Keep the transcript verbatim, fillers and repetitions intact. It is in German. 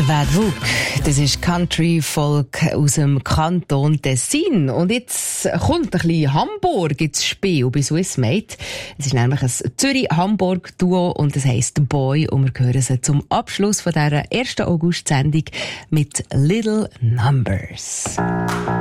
Wadvuk, das ist Country-Folk aus dem Kanton Tessin. Und jetzt kommt ein bisschen Hamburg ins Spiel bei Swissmate. Es ist nämlich ein Zürich-Hamburg-Duo und das heisst The Boy. Und wir hören sie zum Abschluss von dieser ersten August-Sendung mit Little Numbers.